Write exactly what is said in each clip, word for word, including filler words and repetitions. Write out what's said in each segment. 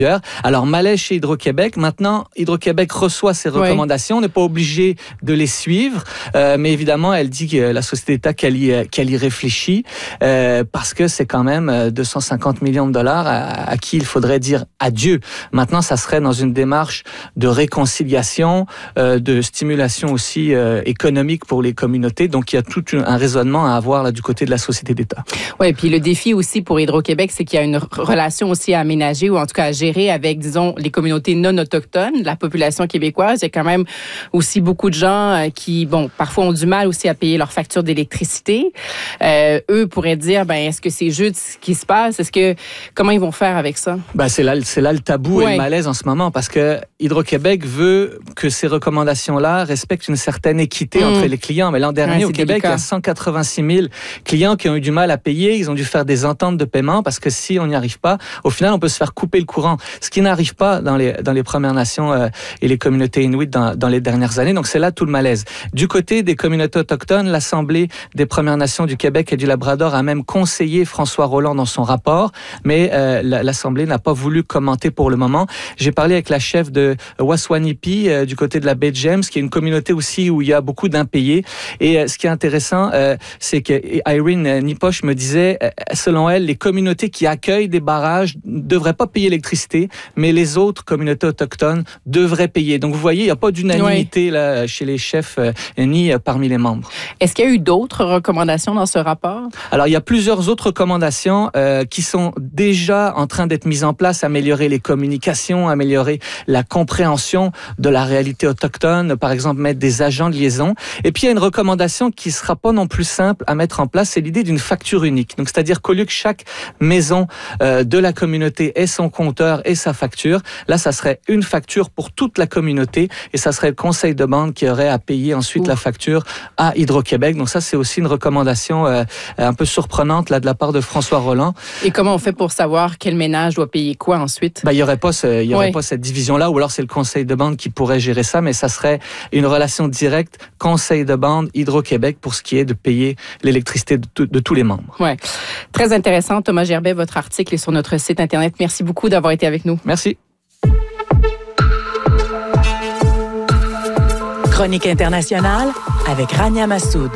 Alors, malaise chez Hydro-Québec. Maintenant, Hydro-Québec reçoit ces recommandations. Oui. On n'est pas obligé de les suivre, euh, mais évidemment, elle dit que la société d'État qu'elle y, qu'elle y réfléchit euh, parce que c'est quand même deux cent cinquante millions de dollars à, à qui il faudrait dire adieu. Maintenant, ça serait dans une démarche de réconciliation, euh, de stimulation aussi euh, économique pour les communautés. Donc, il y a tout un raisonnement à avoir là du côté de la société d'État. Oui, et puis le défi aussi pour Hydro-Québec, c'est qu'il y a une relation aussi à aménager ou en tout cas à gérer avec, disons, les communautés non autochtones, la population québécoise. Il y a quand même aussi beaucoup de gens qui, bon, parfois ont du mal aussi à payer leurs factures d'électricité. Euh, eux pourraient dire, ben, est-ce que c'est juste ce qui se passe? Est-ce que, comment ils vont faire avec ça? Ben, c'est là, c'est là le tabou ouais. et le malaise en ce moment parce que Hydro-Québec veut que ces recommandations-là respectent une certaine équité mmh. entre les clients. Mais l'an dernier, ouais, au Québec, délicat. Il y a cent quatre-vingt-six mille clients qui ont eu du mal à payer. Ils ont dû faire des ententes de paiement parce que si on n'y arrive pas, au final, on peut se faire couper le courant. Ce qui n'arrive pas dans les, dans les Premières Nations euh, et les communautés inuites dans, dans les dernières années. Donc, c'est là tout le malaise. Du côté des communautés autochtones, l'Assemblée des Premières Nations du Québec et du Labrador a même conseillé François Rolland dans son rapport, mais euh, l'Assemblée n'a pas voulu commenter pour le moment. J'ai parlé avec la chef de Waswanipi, euh, du côté de la baie James, qui est une communauté aussi où il y a beaucoup d'impayés. Et euh, ce qui est intéressant, euh, c'est que Irene Nipoche me disait, euh, selon elle, les communautés qui accueillent des barrages ne devraient pas payer l'électricité, mais les autres communautés autochtones devraient payer. Donc, vous voyez, il n'y a pas d'unanimité oui. là, chez les chefs euh, ni euh, parmi les membres. Est-ce qu'il y a eu d'autres recommandations dans ce rapport? Alors, il y a plusieurs autres recommandations euh, qui sont déjà en train d'être mises en place, améliorer les communications, améliorer la compréhension de la réalité autochtone, par exemple, mettre des agents de liaison. Et puis, il y a une recommandation qui ne sera pas non plus simple à mettre en place, c'est l'idée d'une facture unique. Donc, c'est-à-dire qu'au lieu que chaque maison euh, de la communauté ait son compteur et sa facture, là, ça serait une facture pour toute la communauté et ça serait le conseil de bande qui aurait à payer ensuite Ouh. la facture à Hydro-Québec. Donc, ça, c'est aussi une recommandation euh, un peu surprenante là, de la part de François Rolland. Et comment on fait pour savoir quel ménage doit payer quoi ensuite? Ben, il n'y aurait pas, ce, il y aurait oui. pas cette division-là, ou alors c'est le conseil de bande qui pourrait gérer ça, mais ça serait une relation directe, conseil de bande, Hydro-Québec, pour ce qui est de payer l'électricité de, de, de tous les membres. Oui. Très intéressant. Thomas Gerbet, votre article est sur notre site Internet. Merci beaucoup d'avoir été avec nous. Merci. Chronique internationale avec Rania Massoud.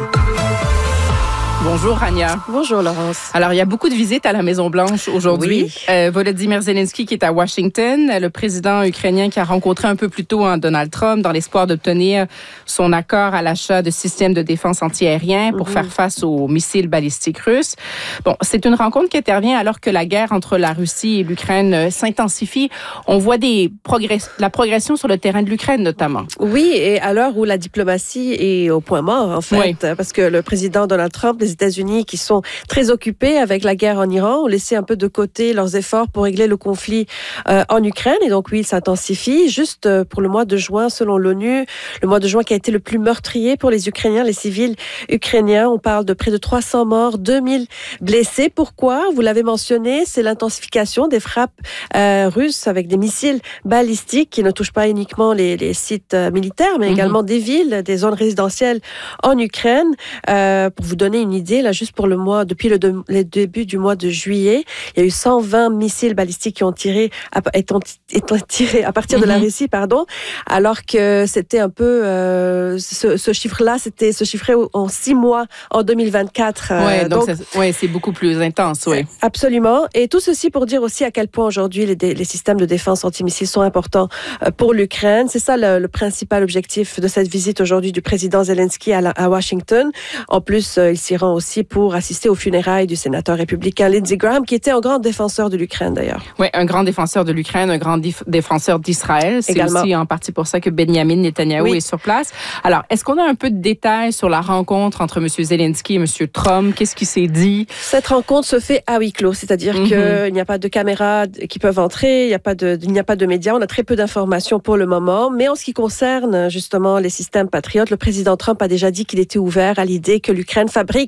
Bonjour Rania. Bonjour Laurence. Alors, il y a beaucoup de visites à la Maison-Blanche aujourd'hui. Oui. Euh, Volodymyr Zelensky qui est à Washington, le président ukrainien qui a rencontré un peu plus tôt hein, Donald Trump dans l'espoir d'obtenir son accord à l'achat de systèmes de défense antiaérien pour mm-hmm. faire face aux missiles balistiques russes. Bon, c'est une rencontre qui intervient alors que la guerre entre la Russie et l'Ukraine s'intensifie. On voit des progress- la progression sur le terrain de l'Ukraine notamment. Oui, et à l'heure où la diplomatie est au point mort en fait, oui. parce que le président Donald Trump, les États-Unis qui sont très occupés avec la guerre en Iran ont laissé un peu de côté leurs efforts pour régler le conflit euh, en Ukraine. Et donc oui, il s'intensifie. Juste euh, pour le mois de juin, selon l'ONU, le mois de juin qui a été le plus meurtrier pour les Ukrainiens, les civils ukrainiens. On parle de près de trois cents morts, deux mille blessés. Pourquoi? Vous l'avez mentionné, c'est l'intensification des frappes euh, russes avec des missiles balistiques qui ne touchent pas uniquement les, les sites euh, militaires, mais mm-hmm. également des villes, des zones résidentielles en Ukraine. Euh, pour vous donner une idée, là, juste pour le mois, depuis le, de, le début du mois de juillet, il y a eu cent vingt missiles balistiques qui ont tiré, étant, étant tirés à partir mm-hmm. de la Russie, pardon, alors que c'était un peu, euh, ce, ce chiffre-là, c'était se chiffrait en six mois en deux mille vingt-quatre. Euh, ouais, donc, donc ça, ouais, c'est beaucoup plus intense, oui. Absolument. Et tout ceci pour dire aussi à quel point aujourd'hui les, les systèmes de défense antimissiles sont importants pour l'Ukraine. C'est ça le, le principal objectif de cette visite aujourd'hui du président Zelensky à, la, à Washington. En plus, il s'y rend aussi pour assister aux funérailles du sénateur républicain Lindsey Graham, qui était un grand défenseur de l'Ukraine d'ailleurs. Oui, un grand défenseur de l'Ukraine, un grand dif- défenseur d'Israël. C'est Également. aussi en partie pour ça que Benjamin Netanyahou oui. est sur place. Alors, est-ce qu'on a un peu de détails sur la rencontre entre M. Zelensky et M. Trump? Qu'est-ce qui s'est dit? Cette rencontre se fait à huis clos, c'est-à-dire mm-hmm. qu'il n'y a pas de caméras qui peuvent entrer, il n'y a pas de, il n'y a pas de médias, on a très peu d'informations pour le moment. Mais en ce qui concerne justement les systèmes patriotes, le président Trump a déjà dit qu'il était ouvert à l'idée que l'Ukraine fabrique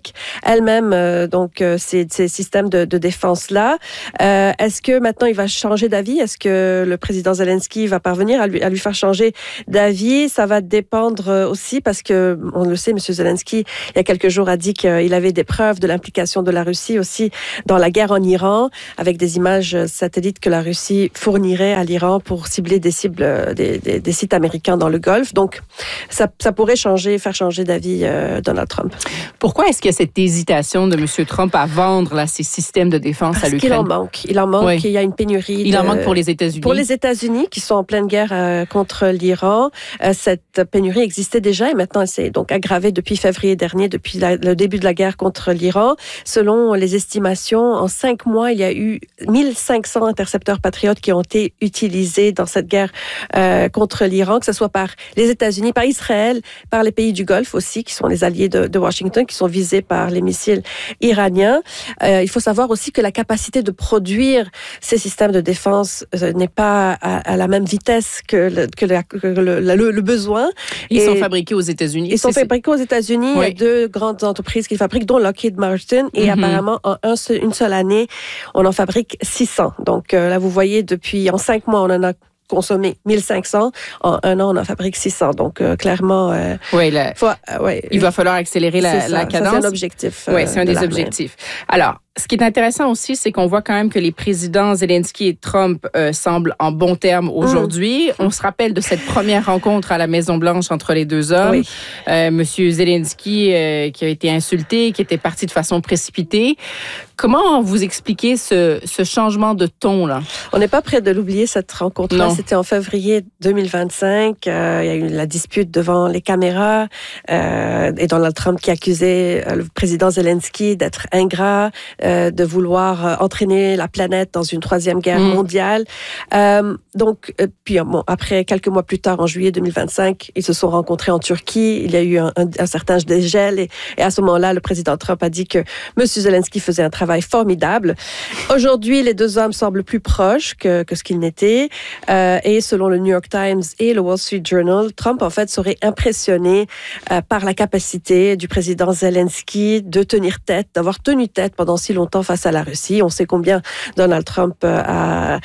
fabrique elle-même euh, donc euh, ces, ces systèmes de, de défense-là. Euh, est-ce que maintenant il va changer d'avis? Est-ce que le président Zelensky va parvenir à lui, à lui faire changer d'avis? Ça va dépendre aussi parce que, on le sait, M. Zelensky, il y a quelques jours, a dit qu'il avait des preuves de l'implication de la Russie aussi dans la guerre en Iran, avec des images satellites que la Russie fournirait à l'Iran pour cibler des cibles, des, des, des sites américains dans le Golfe. Donc, ça, ça pourrait changer, faire changer d'avis euh, Donald Trump. Pourquoi est-ce qu'il y a cette hésitation de M. Trump à vendre là, ces systèmes de défense Parce à l'Ukraine? Parce qu'il en manque. Il en manque. Oui. Il y a une pénurie. Il de... en manque pour les États-Unis. Pour les États-Unis, qui sont en pleine guerre euh, contre l'Iran. Euh, cette pénurie existait déjà et maintenant elle s'est donc aggravée depuis février dernier, depuis la, le début de la guerre contre l'Iran. Selon les estimations, en cinq mois, il y a eu mille cinq cents intercepteurs patriotes qui ont été utilisés dans cette guerre euh, contre l'Iran, que ce soit par les États-Unis, par Israël, par les pays du Golfe aussi, qui sont les alliés de, de Washington, qui sont visés par les missiles iraniens. Euh, il faut savoir aussi que la capacité de produire ces systèmes de défense euh, n'est pas à, à la même vitesse que le, que la, que le, le, le besoin. Ils Et sont fabriqués aux États-Unis. Ils sont fabriqués aux États-Unis. Oui. Il y a deux grandes entreprises qui les fabriquent, dont Lockheed Martin. Et mm-hmm. apparemment, en un seul, une seule année, on en fabrique six cents. Donc euh, là, vous voyez, depuis en cinq mois, on en a consommé mille cinq cents. En un an, on en fabrique six cents. Donc, euh, clairement, euh, oui, la... faut, euh, ouais, il va falloir accélérer la, la cadence. Ça, c'est un objectif. Euh, oui, c'est un de des l'armée. objectifs. Alors, ce qui est intéressant aussi, c'est qu'on voit quand même que les présidents Zelensky et Trump euh, semblent en bons termes aujourd'hui. Mmh. On se rappelle de cette première rencontre à la Maison-Blanche entre les deux hommes. Oui. Euh, Monsieur Zelensky euh, qui a été insulté, qui était parti de façon précipitée. Comment vous expliquez ce, ce changement de ton-là? On n'est pas près de l'oublier, cette rencontre-là. Non. C'était en février deux mille vingt-cinq. Euh, il y a eu la dispute devant les caméras euh, et Donald Trump qui accusait le président Zelensky d'être ingrat, euh, de vouloir entraîner la planète dans une troisième guerre mmh. mondiale. Euh, donc, euh, puis bon, après, quelques mois plus tard, en juillet deux mille vingt-cinq, ils se sont rencontrés en Turquie. Il y a eu un, un, un certain dégel et, et à ce moment-là, le président Trump a dit que M. Zelensky faisait un travail formidable. Aujourd'hui, les deux hommes semblent plus proches que, que ce qu'ils n'étaient. Euh, et selon le New York Times et le Wall Street Journal, Trump, en fait, serait impressionné euh, par la capacité du président Zelensky de tenir tête, d'avoir tenu tête pendant si longtemps face à la Russie. On sait combien Donald Trump euh, a,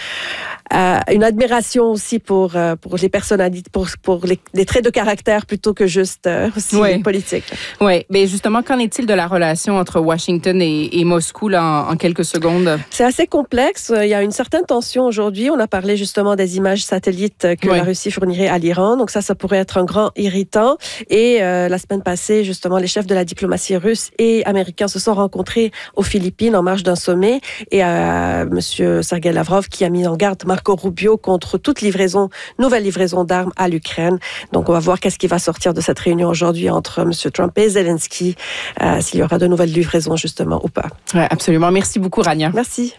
a une admiration aussi pour, euh, pour les personnalités, pour, pour les, les traits de caractère plutôt que juste euh, aussi oui. politique. Oui, mais justement, qu'en est-il de la relation entre Washington et, et Moscou là, en, en quelques secondes? C'est assez complexe. Il y a une certaine tension aujourd'hui. On a parlé justement des images satellites que oui. la Russie fournirait à l'Iran. Donc ça, ça pourrait être un grand irritant. Et euh, la semaine passée, justement, les chefs de la diplomatie russe et américains se sont rencontrés aux Philippines en marge d'un sommet. Et euh, M. Sergei Lavrov qui a mis en garde Marco Rubio contre toute livraison, nouvelle livraison d'armes à l'Ukraine. Donc on va voir qu'est-ce qui va sortir de cette réunion aujourd'hui entre M. Trump et Zelensky, euh, s'il y aura de nouvelles livraisons justement ou pas. Ouais, absolument. Merci beaucoup, Rania. Merci.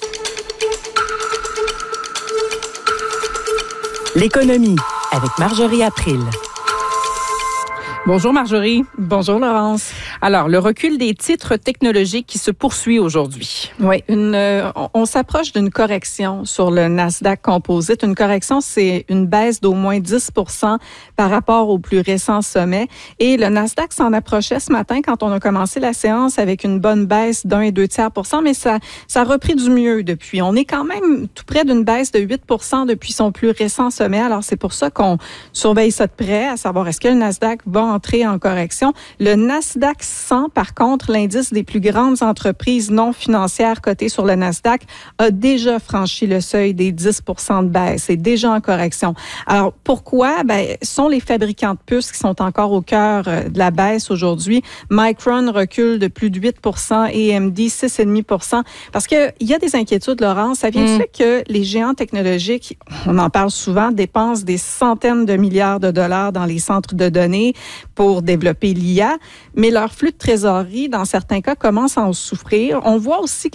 L'économie avec Marjorie April. Bonjour Marjorie. Bonjour Laurence. Alors, le recul des titres technologiques qui se poursuit aujourd'hui. Oui, une, euh, on, on s'approche d'une correction sur le Nasdaq Composite. Une correction, c'est une baisse d'au moins dix pour cent par rapport au plus récent sommet. Et le Nasdaq s'en approchait ce matin quand on a commencé la séance avec une bonne baisse d'un et deux tiers pour cent, mais ça, ça a repris du mieux depuis. On est quand même tout près d'une baisse de huit pour cent depuis son plus récent sommet. Alors, c'est pour ça qu'on surveille ça de près, à savoir est-ce que le Nasdaq va entrer en correction. Le Nasdaq cent, par contre, l'indice des plus grandes entreprises non financières cotées sur le Nasdaq, a déjà franchi le seuil des dix pour cent de baisse. C'est déjà en correction. Alors, pourquoi? Ben, ce sont les fabricants de puces qui sont encore au cœur de la baisse aujourd'hui. Micron recule de plus de huit pour cent, A M D six virgule cinq pour cent. Parce qu'il y a des inquiétudes, Laurence. Ça vient du mmh. fait que les géants technologiques, on en parle souvent, dépensent des centaines de milliards de dollars dans les centres de données pour développer l'I A, mais leur flux de trésorerie, dans certains cas, commence à en souffrir. On voit aussi que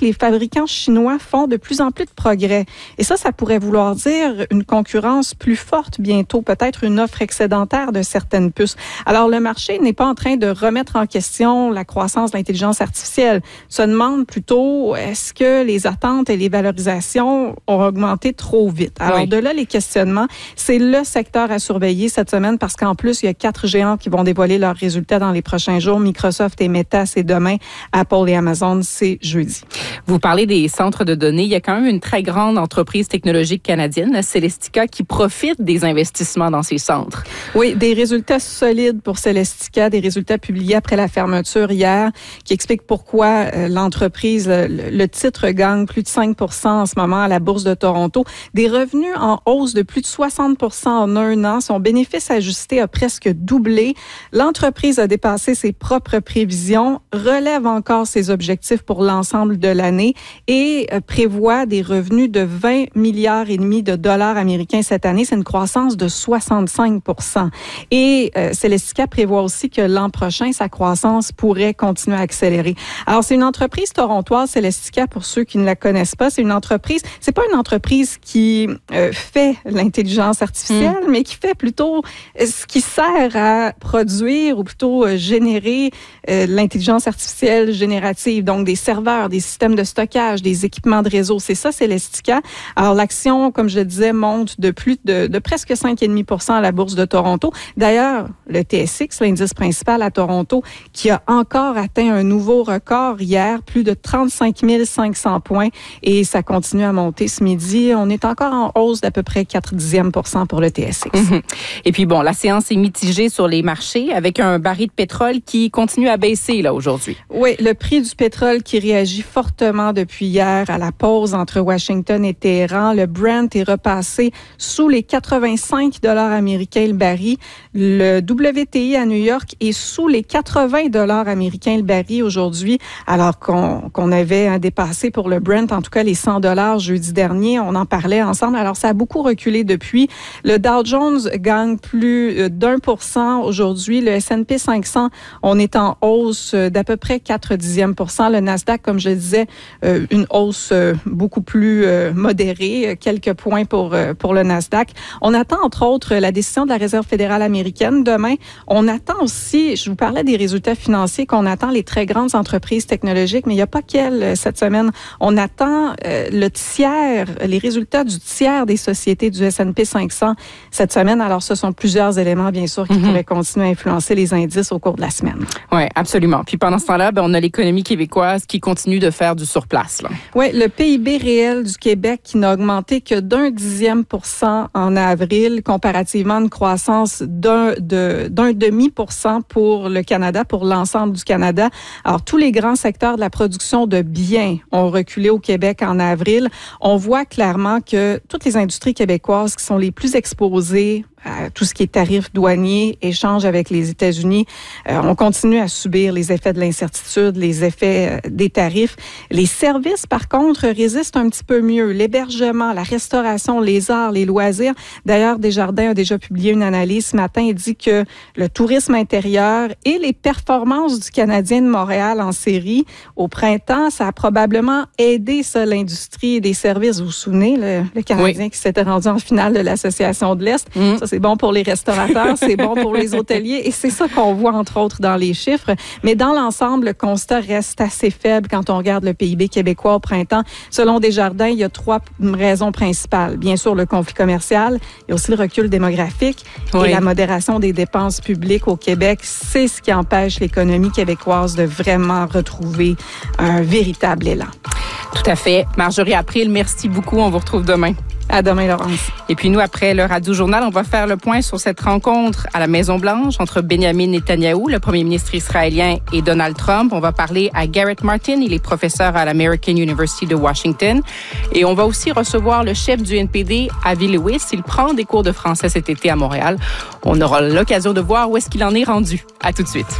que les fabricants chinois font de plus en plus de progrès. Et ça, ça pourrait vouloir dire une concurrence plus forte bientôt, peut-être une offre excédentaire de certaines puces. Alors, le marché n'est pas en train de remettre en question la croissance de l'intelligence artificielle. Se demande plutôt, est-ce que les attentes et les valorisations ont augmenté trop vite? Alors, oui. de là, les questionnements, c'est le secteur à surveiller cette semaine parce qu'en plus, il y a quatre géants qui vont dévoiler leurs résultats dans les prochains jours. Microsoft et Meta, c'est demain. Apple et Amazon, c'est jeudi. Vous parlez des centres de données. Il y a quand même une très grande entreprise technologique canadienne, la Celestica, qui profite des investissements dans ces centres. Oui, des résultats solides pour Celestica, des résultats publiés après la fermeture hier, qui expliquent pourquoi euh, l'entreprise, le, le titre gagne plus de cinq pour cent en ce moment à la Bourse de Toronto. Des revenus en hausse de plus de soixante pour cent en un an. Son bénéfice ajusté a presque doublé. L'entreprise a dépassé ses propres prévisions, relève encore ses objectifs pour l'ensemble de l'année et euh, prévoit des revenus de vingt milliards et demi de dollars américains cette année. C'est une croissance de soixante-cinq pour cent. Et euh, Celestica prévoit aussi que l'an prochain, sa croissance pourrait continuer à accélérer. Alors, c'est une entreprise torontoise, Celestica, pour ceux qui ne la connaissent pas. C'est une entreprise, c'est pas une entreprise qui euh, fait l'intelligence artificielle, mm. mais qui fait plutôt ce qui sert à produire ou plutôt euh, générer euh, l'intelligence artificielle générative. Donc, des serveurs, des systèmes de stockage, des équipements de réseau. C'est ça, Celestica. Alors, l'action, comme je le disais, monte de plus de, de presque cinq virgule cinq pour cent à la Bourse de Toronto. D'ailleurs, le T S X, l'indice principal à Toronto, qui a encore atteint un nouveau record hier, plus de trente-cinq mille cinq cents points, et ça continue à monter ce midi. On est encore en hausse d'à peu près quatre dixièmes pour cent pour le T S X. Mm-hmm. Et puis bon, la séance est mitigée sur les marchés avec un baril de pétrole qui continue à baisser là aujourd'hui. Oui, le prix du pétrole qui réagit fortement depuis hier à la pause entre Washington et Téhéran. Le Brent est repassé sous les quatre-vingt-cinq dollars américains le baril. Le W T I à New York est sous les quatre-vingts dollars américains le baril aujourd'hui, alors qu'on, qu'on avait hein, dépassé pour le Brent, en tout cas les cent dollars jeudi dernier. On en parlait ensemble. Alors, ça a beaucoup reculé depuis. Le Dow Jones gagne plus d'un pour cent aujourd'hui. Le S and P cinq cents, on est en hausse d'à peu près quatre dixièmes pour cent. Le Nasdaq, comme je le disais, euh, une hausse euh, beaucoup plus euh, modérée, quelques points pour, euh, pour le Nasdaq. On attend, entre autres, la décision de la Réserve fédérale américaine demain. On attend aussi, je vous parlais des résultats financiers, qu'on attend les très grandes entreprises technologiques, mais il n'y a pas qu'elles cette semaine. On attend euh, le tiers, les résultats du tiers des sociétés du S and P cinq cents cette semaine. Alors, ce sont plusieurs éléments, bien sûr, qui mm-hmm. pourraient continuer à influencer les indices au cours de la semaine. Oui, absolument. Puis pendant ce temps-là, ben, on a l'économie québécoise qui continue de faire du surplace. Oui, le P I B réel du Québec qui n'a augmenté que d'un dixième pour cent en avril, comparativement à une croissance d'un, de, d'un demi pour cent pour le Canada, pour l'ensemble du Canada. Alors, tous les grands secteurs de la production de biens ont reculé au Québec en avril. On voit clairement que toutes les industries québécoises qui sont les plus exposées à tout ce qui est tarifs douaniers, échanges avec les États-Unis, euh, on continue à subir les effets de l'incertitude, les effets euh, des tarifs. Les services, par contre, résistent un petit peu mieux. L'hébergement, la restauration, les arts, les loisirs. D'ailleurs, Desjardins a déjà publié une analyse ce matin et dit que le tourisme intérieur et les performances du Canadien de Montréal en série au printemps, ça a probablement aidé ça, l'industrie des services. Vous vous souvenez, le, le Canadien oui. qui s'était rendu en finale de l'Association de l'Est. Mmh. Ça, c'est bon pour les restaurateurs, c'est bon pour les hôteliers et c'est ça qu'on voit entre autres dans les chiffres. Mais dans l'ensemble, le constat reste assez faible quand on regarde le P I B québécois au printemps. Selon Desjardins, il y a trois raisons principales. Bien sûr, le conflit commercial, il y a aussi le recul démographique oui. et la modération des dépenses publiques au Québec. C'est ce qui empêche l'économie québécoise de vraiment retrouver un véritable élan. Tout à fait. Marjorie April, merci beaucoup. On vous retrouve demain. À demain, Laurence. Et puis nous, après le Radio Journal, on va faire le point sur cette rencontre à la Maison-Blanche entre Benjamin Netanyahou, le premier ministre israélien, et Donald Trump. On va parler à Garrett Martin, il est professeur à l'American University de Washington. Et on va aussi recevoir le chef du N P D, Avi Lewis. Il prend des cours de français cet été à Montréal. On aura l'occasion de voir où est-ce qu'il en est rendu. À tout de suite.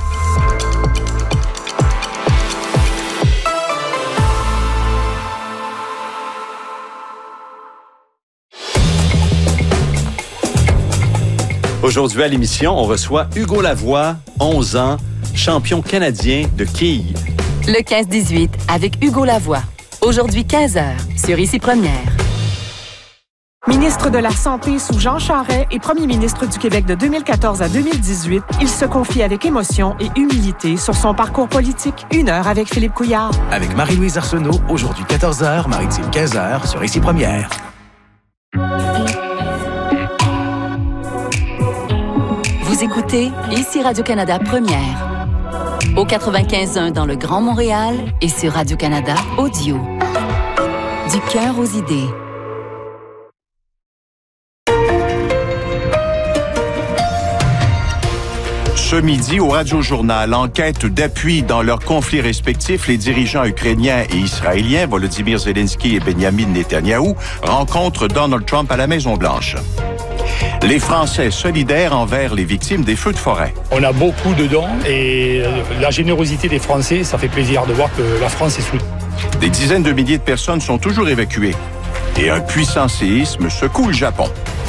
Aujourd'hui à l'émission, on reçoit Hugo Lavoie, onze ans, champion canadien de quilles. Le quinze dix-huit avec Hugo Lavoie. Aujourd'hui quinze heures, sur Ici Première. Ministre de la Santé sous Jean Charest et premier ministre du Québec de deux mille quatorze à deux mille dix-huit, il se confie avec émotion et humilité sur son parcours politique. Une heure avec Philippe Couillard. Avec Marie-Louise Arsenault, aujourd'hui quatorze heures, Maritime quinze heures, sur Ici Première. Vous écoutez Ici Radio-Canada Première. Au quatre-vingt-quinze point un dans le Grand Montréal et sur Radio-Canada Audio. Du cœur aux idées. Ce midi, au Radio-Journal, enquête d'appui dans leurs conflits respectifs, les dirigeants ukrainiens et israéliens, Volodymyr Zelensky et Benjamin Netanyahou, rencontrent Donald Trump à la Maison-Blanche. Les Français solidaires envers les victimes des feux de forêt. On a beaucoup de dons et la générosité des Français, ça fait plaisir de voir que la France est soutenue. Des dizaines de milliers de personnes sont toujours évacuées. Et un puissant séisme secoue le Japon.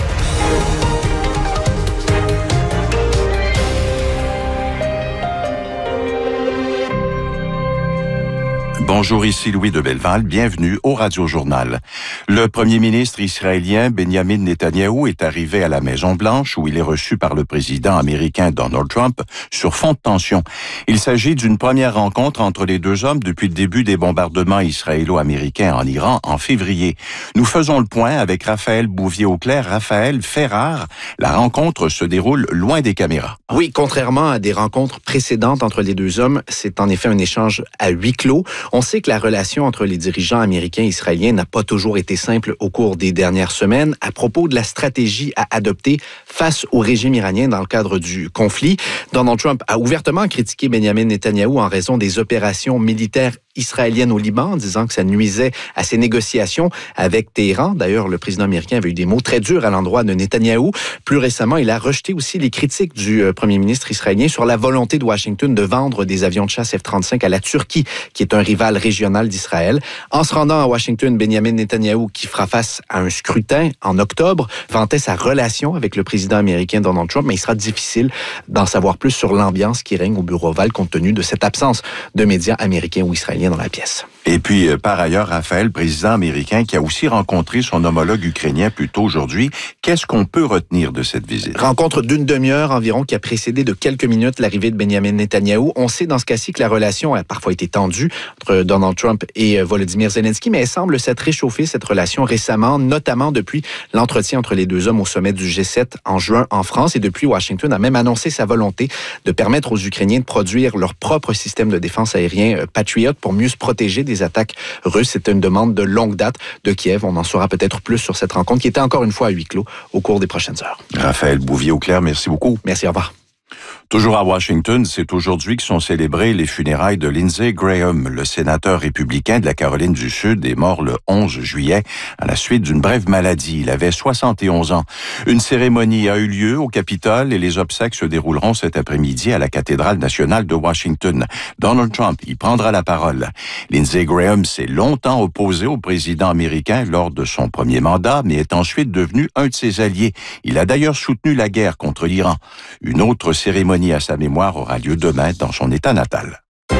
Bonjour, ici Louis de Belleval. Bienvenue au Radio-Journal. Le premier ministre israélien Benjamin Netanyahou est arrivé à la Maison-Blanche où il est reçu par le président américain Donald Trump sur fond de tension. Il s'agit d'une première rencontre entre les deux hommes depuis le début des bombardements israélo-américains en Iran en février. Nous faisons le point avec Raphaël Bouvier-Auclair. Raphaël, fait rare, la rencontre se déroule loin des caméras. Oui, contrairement à des rencontres précédentes entre les deux hommes, c'est en effet un échange à huis clos. On sait que la relation entre les dirigeants américains et israéliens n'a pas toujours été simple au cours des dernières semaines à propos de la stratégie à adopter face au régime iranien dans le cadre du conflit. Donald Trump a ouvertement critiqué Benjamin Netanyahou en raison des opérations militaires israélienne au Liban, en disant que ça nuisait à ses négociations avec Téhéran. D'ailleurs, le président américain avait eu des mots très durs à l'endroit de Netanyahou. Plus récemment, il a rejeté aussi les critiques du premier ministre israélien sur la volonté de Washington de vendre des avions de chasse F trente-cinq à la Turquie, qui est un rival régional d'Israël. En se rendant à Washington, Benjamin Netanyahou, qui fera face à un scrutin en octobre, vantait sa relation avec le président américain Donald Trump, mais il sera difficile d'en savoir plus sur l'ambiance qui règne au Bureau ovale compte tenu de cette absence de médias américains ou israéliens dans la pièce. Et puis, euh, par ailleurs, Raphaël, président américain, qui a aussi rencontré son homologue ukrainien plus tôt aujourd'hui, qu'est-ce qu'on peut retenir de cette visite? Rencontre d'une demi-heure environ qui a précédé de quelques minutes l'arrivée de Benjamin Netanyahou. On sait dans ce cas-ci que la relation a parfois été tendue entre Donald Trump et Volodymyr Zelensky, mais elle semble s'être réchauffée, cette relation, récemment, notamment depuis l'entretien entre les deux hommes au sommet du G sept en juin en France. Et depuis, Washington a même annoncé sa volonté de permettre aux Ukrainiens de produire leur propre système de défense aérien Patriot pour mieux se protéger des attaques russes. C'était une demande de longue date de Kiev. On en saura peut-être plus sur cette rencontre qui était encore une fois à huis clos au cours des prochaines heures. Raphaël Bouvier-Auclair, merci beaucoup. Merci, au revoir. Toujours à Washington, c'est aujourd'hui que sont célébrées les funérailles de Lindsey Graham. Le sénateur républicain de la Caroline du Sud est mort le onze juillet à la suite d'une brève maladie. Il avait soixante et onze ans. Une cérémonie a eu lieu au Capitole et les obsèques se dérouleront cet après-midi à la cathédrale nationale de Washington. Donald Trump y prendra la parole. Lindsey Graham s'est longtemps opposé au président américain lors de son premier mandat, mais est ensuite devenu un de ses alliés. Il a d'ailleurs soutenu la guerre contre l'Iran. Une autre cérémonie à sa mémoire aura lieu demain dans son État natal.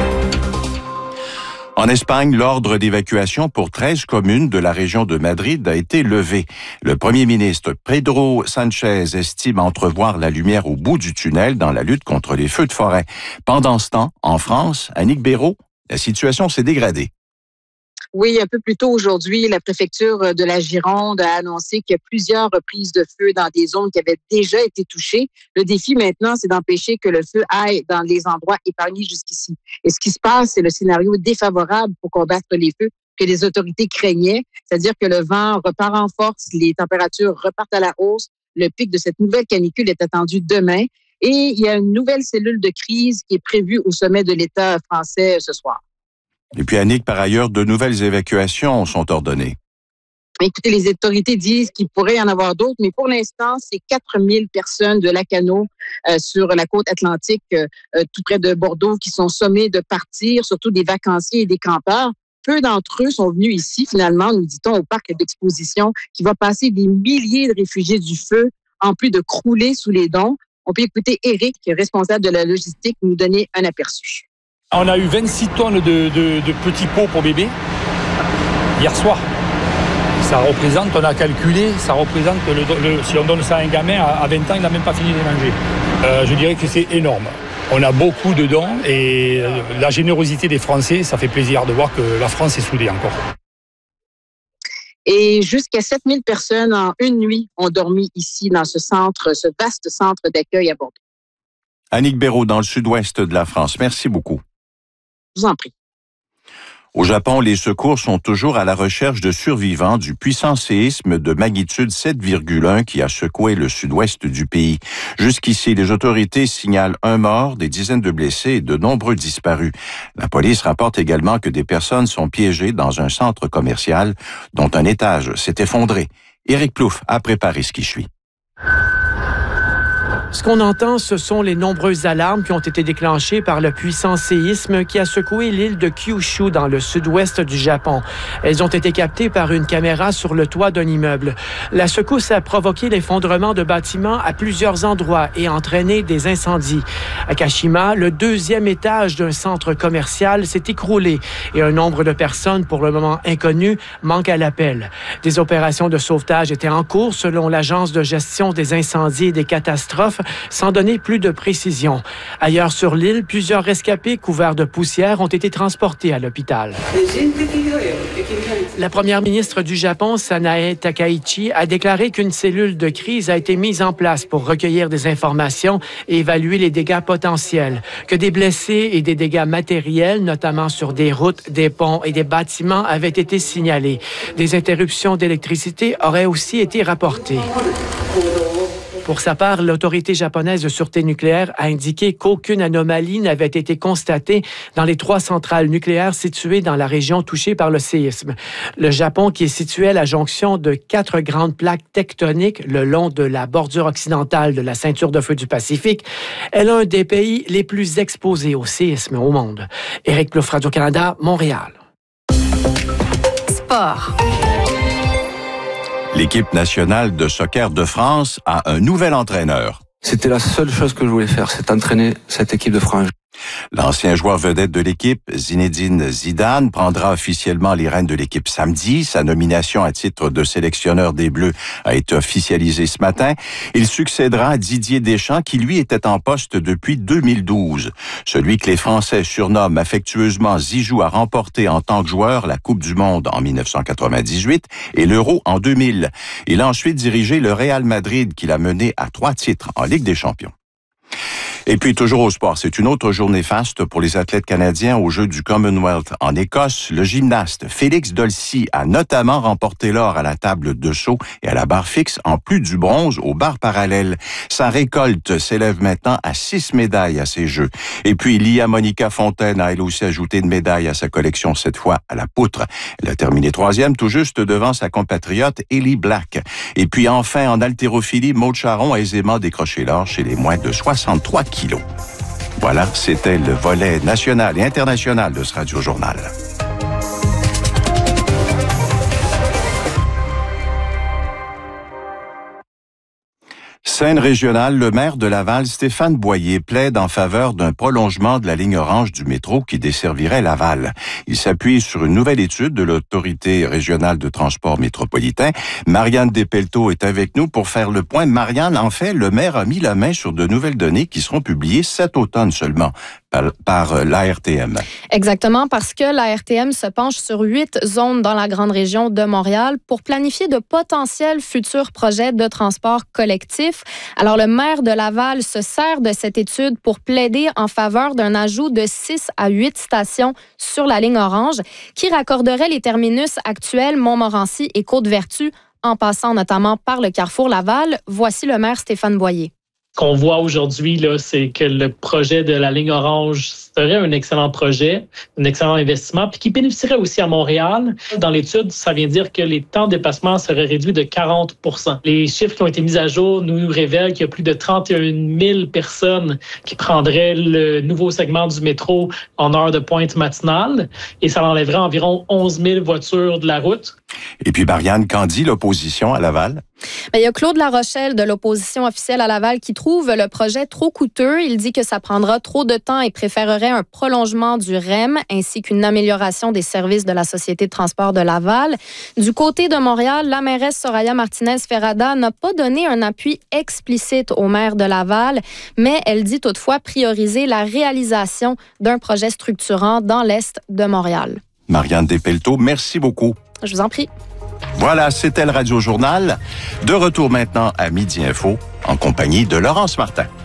En Espagne, l'ordre d'évacuation pour treize communes de la région de Madrid a été levé. Le premier ministre Pedro Sánchez estime entrevoir la lumière au bout du tunnel dans la lutte contre les feux de forêt. Pendant ce temps, en France, Annick Béraud, la situation s'est dégradée. Oui, un peu plus tôt aujourd'hui, la préfecture de la Gironde a annoncé qu'il y a plusieurs reprises de feu dans des zones qui avaient déjà été touchées. Le défi maintenant, c'est d'empêcher que le feu aille dans les endroits épargnés jusqu'ici. Et ce qui se passe, c'est le scénario défavorable pour combattre les feux que les autorités craignaient, c'est-à-dire que le vent repart en force, les températures repartent à la hausse. Le pic de cette nouvelle canicule est attendu demain. Et il y a une nouvelle cellule de crise qui est prévue au sommet de l'État français ce soir. Et puis, Annick, par ailleurs, de nouvelles évacuations sont ordonnées. Écoutez, les autorités disent qu'il pourrait y en avoir d'autres, mais pour l'instant, c'est quatre mille personnes de Lacano euh, sur la côte atlantique, euh, tout près de Bordeaux, qui sont sommées de partir, surtout des vacanciers et des campeurs. Peu d'entre eux sont venus ici, finalement, nous dit-on, au parc d'exposition, qui va passer des milliers de réfugiés du feu, en plus de crouler sous les dons. On peut écouter Éric, responsable de la logistique, nous donner un aperçu. On a eu vingt-six tonnes de, de, de petits pots pour bébés. hier soir. Ça représente, on a calculé, ça représente que le, le, si on donne ça à un gamin, à, à vingt ans, il n'a même pas fini de les manger. Euh, je dirais que c'est énorme. On a beaucoup de dons et euh, la générosité des Français, ça fait plaisir de voir que la France est soudée encore. Et jusqu'à sept mille personnes en une nuit ont dormi ici dans ce centre, ce vaste centre d'accueil à Bordeaux. Annick Béraud, dans le sud-ouest de la France. Merci beaucoup. Je vous en prie. Au Japon, les secours sont toujours à la recherche de survivants du puissant séisme de magnitude sept virgule un qui a secoué le sud-ouest du pays. Jusqu'ici, les autorités signalent un mort, des dizaines de blessés et de nombreux disparus. La police rapporte également que des personnes sont piégées dans un centre commercial dont un étage s'est effondré. Éric Plouffe a préparé ce qui suit. Ce qu'on entend, ce sont les nombreuses alarmes qui ont été déclenchées par le puissant séisme qui a secoué l'île de Kyushu dans le sud-ouest du Japon. Elles ont été captées par une caméra sur le toit d'un immeuble. La secousse a provoqué l'effondrement de bâtiments à plusieurs endroits et entraîné des incendies. À Kashima, le deuxième étage d'un centre commercial s'est écroulé et un nombre de personnes, pour le moment inconnues, manque à l'appel. Des opérations de sauvetage étaient en cours selon l'Agence de gestion des incendies et des catastrophes, sans donner plus de précision. Ailleurs sur l'île, plusieurs rescapés couverts de poussière ont été transportés à l'hôpital. La première ministre du Japon, Sanae Takaichi, a déclaré qu'une cellule de crise a été mise en place pour recueillir des informations et évaluer les dégâts potentiels, que des blessés et des dégâts matériels, notamment sur des routes, des ponts et des bâtiments, avaient été signalés. Des interruptions d'électricité auraient aussi été rapportées. Pour sa part, l'autorité japonaise de sûreté nucléaire a indiqué qu'aucune anomalie n'avait été constatée dans les trois centrales nucléaires situées dans la région touchée par le séisme. Le Japon, qui est situé à la jonction de quatre grandes plaques tectoniques le long de la bordure occidentale de la ceinture de feu du Pacifique, est l'un des pays les plus exposés au séisme au monde. Éric Plouffe, Radio-Canada, Montréal. Sport. L'équipe nationale de soccer de France a un nouvel entraîneur. C'était la seule chose que je voulais faire, c'est entraîner cette équipe de France. L'ancien joueur vedette de l'équipe, Zinedine Zidane, prendra officiellement les rênes de l'équipe samedi. Sa nomination à titre de sélectionneur des Bleus a été officialisée ce matin. Il succédera à Didier Deschamps, qui lui était en poste depuis deux mille douze. Celui que les Français surnomment affectueusement Zizou a remporté en tant que joueur la Coupe du Monde en dix-neuf cent quatre-vingt-dix-huit et l'Euro en deux mille. Il a ensuite dirigé le Real Madrid, qu'il a mené à trois titres en Ligue des Champions. Et puis, toujours au sport, c'est une autre journée faste pour les athlètes canadiens aux Jeux du Commonwealth en Écosse. Le gymnaste Félix Dolcy a notamment remporté l'or à la table de saut et à la barre fixe, en plus du bronze aux barres parallèles. Sa récolte s'élève maintenant à six médailles à ces Jeux. Et puis, Lia Monica Fontaine a elle aussi ajouté une médaille à sa collection, cette fois à la poutre. Elle a terminé troisième, tout juste devant sa compatriote Ellie Black. Et puis, enfin, en haltérophilie, Maud Charon a aisément décroché l'or chez les moins de soixante-trois kilos. Voilà, c'était le volet national et international de ce Radio-Journal. Scène régionale, le maire de Laval, Stéphane Boyer, plaide en faveur d'un prolongement de la ligne orange du métro qui desservirait Laval. Il s'appuie sur une nouvelle étude de l'Autorité régionale de transport métropolitain. Marianne Despelteaux est avec nous pour faire le point. Marianne, en fait, le maire a mis la main sur de nouvelles données qui seront publiées cet automne seulement par, par l'A R T M. Exactement, parce que l'A R T M se penche sur huit zones dans la grande région de Montréal pour planifier de potentiels futurs projets de transport collectif. Alors, le maire de Laval se sert de cette étude pour plaider en faveur d'un ajout de six à huit stations sur la ligne orange qui raccorderait les terminus actuels Montmorency et Côte-Vertu en passant notamment par le carrefour Laval. Voici le maire Stéphane Boyer. Ce qu'on voit aujourd'hui, là, c'est que le projet de la ligne orange serait un excellent projet, un excellent investissement, puis qui bénéficierait aussi à Montréal. Dans l'étude, ça vient dire que les temps de déplacement seraient réduits de quarante pour cent. Les chiffres qui ont été mis à jour nous révèlent qu'il y a plus de trente et une mille personnes qui prendraient le nouveau segment du métro en heure de pointe matinale, et ça enlèverait environ onze mille voitures de la route. Et puis, Marianne, qu'en dit l'opposition à Laval? Bien, il y a Claude Larochelle de l'opposition officielle à Laval qui trouve le projet trop coûteux. Il dit que ça prendra trop de temps et préférerait un prolongement du R E M ainsi qu'une amélioration des services de la Société de transport de Laval. Du côté de Montréal, la mairesse Soraya Martinez-Ferrada n'a pas donné un appui explicite au maire de Laval, mais elle dit toutefois prioriser la réalisation d'un projet structurant dans l'est de Montréal. Marianne Despelteaux, merci beaucoup. Je vous en prie. Voilà, c'était le Radio Journal. De retour maintenant à Midi Info, en compagnie de Laurence Martin.